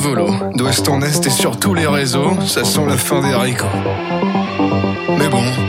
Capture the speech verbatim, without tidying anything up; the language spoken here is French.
volo. D'ouest en est et sur tous les réseaux, ça sent la fin des haricots. Mais bon,